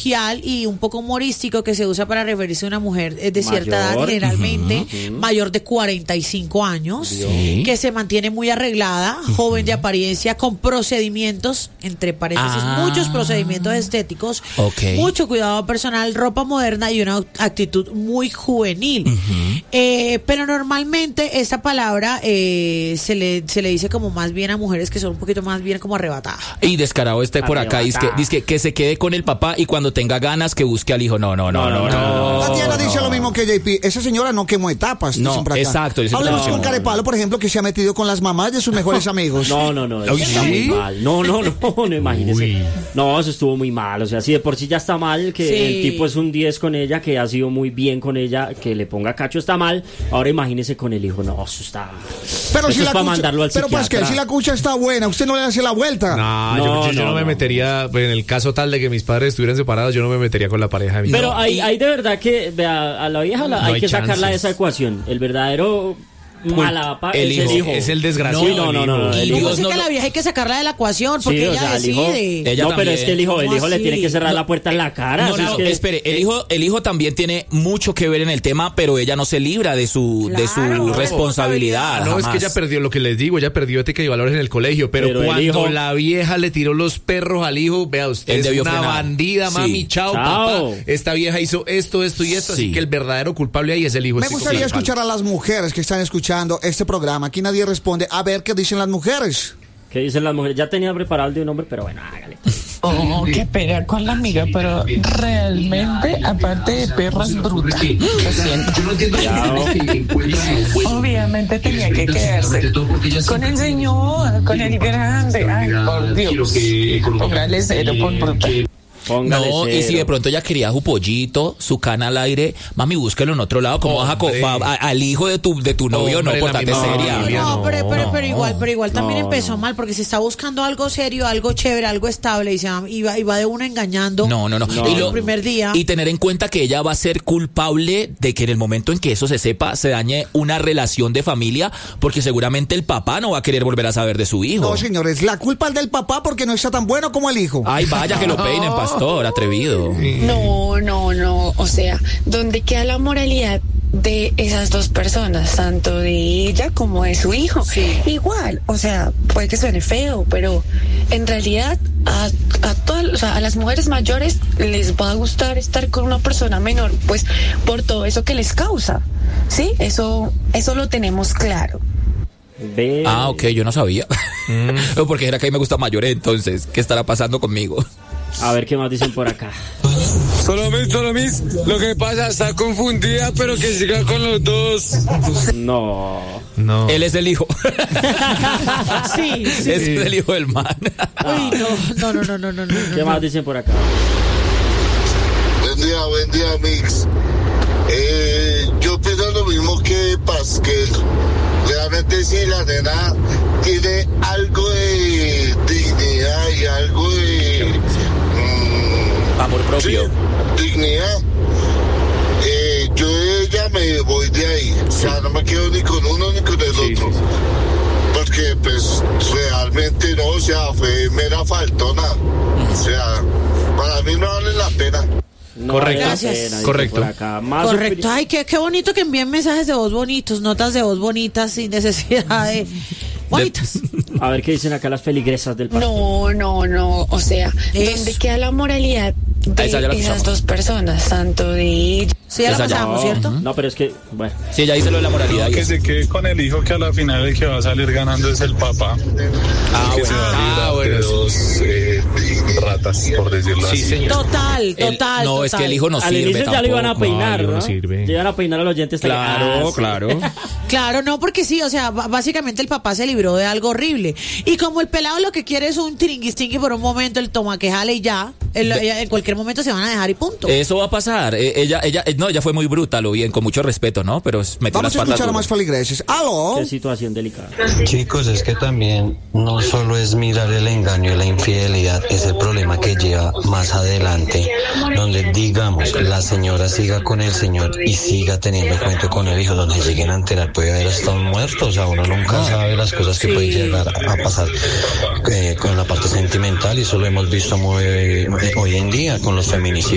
coloquial y un poco humorístico que se usa para referirse a una mujer de cierta edad, generalmente mayor de 45 años, que se mantiene muy arreglada, joven de apariencia, con procedimientos, entre paréntesis, muchos procedimientos estéticos, mucho cuidado personal, ropa moderna y una actitud muy juvenil. Pero normalmente esta palabra se le dice como más bien a mujeres que son un poquito más bien como arrebatadas. Y descarado por acá, dice que se quede con el papá y cuando tenga ganas que busque al hijo. No. Tatiana dice lo mismo que JP. Esa señora no quemó etapas. No, exacto. Hablemos con Carepalo, por ejemplo, que se ha metido con las mamás de sus mejores amigos. No, eso está muy mal. No, imagínese. Uy. No, eso estuvo muy mal. O sea, si de por sí ya está mal, que el tipo es un 10 con ella, que ha sido muy bien con ella, que le ponga cacho está mal. Ahora imagínese con el hijo. No, eso está. Pero eso si es para mandarlo al psiquiatra. Pero pues que si la cucha está buena, usted no le hace la vuelta. No, yo no me metería, pues, en el caso tal de que mis padres estuvieran separados, yo no me metería con la pareja de mi Pero hay de verdad que, vea, a la vieja hay que sacarla de esa ecuación. El verdadero mala el hijo es el desgraciado. No. ¿Cómo es que la vieja hay que sacarla de la ecuación? Porque ella decide. No, pero es que el hijo le tiene que cerrar la puerta en la cara. Espere, el hijo también tiene mucho que ver en el tema, pero ella no se libra de su responsabilidad. No, es que ella perdió, lo que les digo, ella perdió ética y valores en el colegio, pero cuando la vieja le tiró los perros al hijo, vea usted, es una bandida, mami, chao, papá. Esta vieja hizo esto y esto, así que el verdadero culpable ahí es el hijo. Me gustaría escuchar a las mujeres que están escuchando este programa. Aquí nadie responde. A ver qué dicen las mujeres. ¿Qué dicen las mujeres? Ya tenía preparado el de un hombre, pero bueno, hágale. Qué pena con la amiga, pero realmente, aparte de perra, es bruta. Lo siento. Obviamente tenía que quedarse con el señor, con el grande. Ay, por Dios. Póngale cero por bruta. No, y si de pronto ella quería su pollito, su cana al aire, mami, búsquelo en otro lado. ¿Cómo vas al hijo de tu novio? No, portate seria. No, pero igual también empezó mal, porque se está buscando algo serio, algo chévere, algo estable, y va de una engañando. No. Y el primer día. Y tener en cuenta que ella va a ser culpable de que en el momento en que eso se sepa, se dañe una relación de familia, porque seguramente el papá no va a querer volver a saber de su hijo. No, señores, la culpa es del papá porque no está tan bueno como el hijo. Ay, vaya que lo peinen, pastor, atrevido. No, o sea, ¿dónde queda la moralidad de esas dos personas, tanto de ella como de su hijo? Igual, o sea, puede que suene feo, pero en realidad a todas, o sea, a las mujeres mayores les va a gustar estar con una persona menor, pues por todo eso que les causa, ¿sí? Eso lo tenemos claro. Ok, yo no sabía. Porque era que a mí me gusta mayores, entonces, ¿qué estará pasando conmigo? A ver qué más dicen por acá. Solo mis, lo que pasa, está confundida, pero que siga con los dos. No. Él es el hijo. Sí. Es el hijo del man. Uy, no. ¿Qué más dicen por acá? Buen día, Mix. Yo pienso lo mismo que Pasquel. Realmente si la nena tiene algo de dignidad y algo de amor propio, dignidad, yo de ella me voy de ahí. O sea, no me quedo ni con uno ni con el otro. Porque pues realmente no, o sea, fue mera faltona. O sea, para mí no vale la pena. No, correcto, correcto. Correcto. Ay, qué bonito que envíen mensajes de voz bonitos, notas de voz bonitas sin necesidad de bonitas. A ver qué dicen acá las feligresas del pastor. No, o sea, ¿dónde queda la moralidad de esas dos personas, tanto de ella? Sí, ya la pasamos, ¿cierto? No, pero es que, bueno. Sí, ella dice lo de la moralidad. Que se quede con el hijo, que a la final el que va a salir ganando es el papá. Bueno. Dos ratas, por decirlo así. Señor. Total. No, es que el hijo no sirve. Al inicio tampoco. ya lo iban a peinar, ¿no? Sirve. Ya iban a peinar a los oyentes. Claro. Claro, no, porque sí, o sea, básicamente el papá se libró de algo horrible. Y como el pelado lo que quiere es un tiringuistingue por un momento, el toma que jale y ya, en cualquier momento se van a dejar y punto. Eso va a pasar. Ella fue muy bruta, lo bien, con mucho respeto, ¿no? Pero metió vamos las a patas. escuchar a más feligreses. ¡Aló! Qué situación delicada. Chicos, es que también no solo es mirar el engaño y la infidelidad, es el problema que lleva más adelante, donde digamos la señora siga con el señor y siga teniendo cuento con el hijo, donde lleguen a enterar puede haber hasta un muerto. O sea, uno nunca sabe las cosas que pueden llegar a pasar con la parte sentimental, y eso lo hemos visto muy hoy en día con los feminicidios.